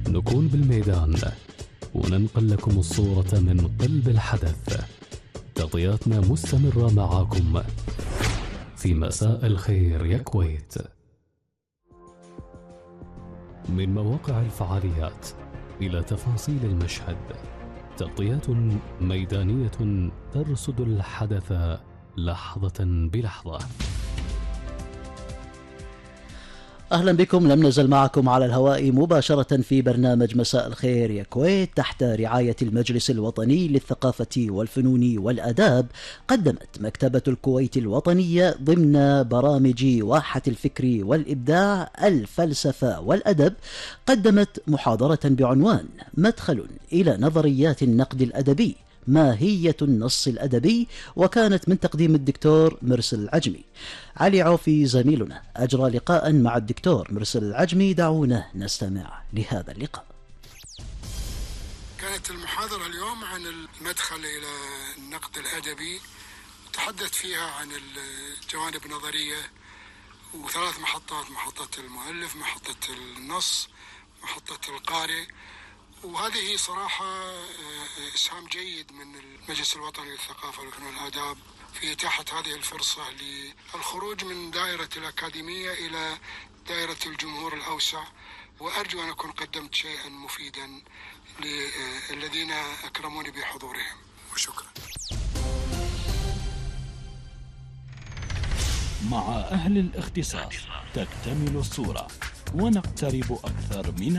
نكون بالميدان وننقل لكم الصورة من قلب الحدث. تغطياتنا مستمرة معاكم في مساء الخير يا كويت. من مواقع الفعاليات إلى تفاصيل المشهد، تغطيات ميدانية ترصد الحدث لحظة بلحظة. أهلا بكم، لم نزل معكم على الهواء مباشرة في برنامج مساء الخير يا كويت تحت رعاية المجلس الوطني للثقافة والفنون والآداب. قدمت مكتبة الكويت الوطنية ضمن برامج واحة الفكر والإبداع الفلسفة والأدب، قدمت محاضرة بعنوان مدخل إلى نظريات النقد الأدبي، ماهية النص الأدبي، وكانت من تقديم الدكتور مرسل العجمي. علي عوفي زميلنا أجرى لقاء مع الدكتور مرسل العجمي، دعونا نستمع لهذا اللقاء. كانت المحاضرة اليوم عن المدخل إلى النقد الأدبي، تحدث فيها عن الجوانب النظرية وثلاث محطات: محطة المؤلف، محطة النص، محطة القارئ. وهذه صراحة إسهام جيد من المجلس الوطني للثقافة والفنون والآداب في إتاحة هذه الفرصة للخروج من دائرة الأكاديمية إلى دائرة الجمهور الأوسع، وأرجو أن أكون قدمت شيئا مفيدا للذين أكرموني بحضورهم، وشكرا. مع أهل الاختصاص تكتمل الصورة ونقترب أكثر من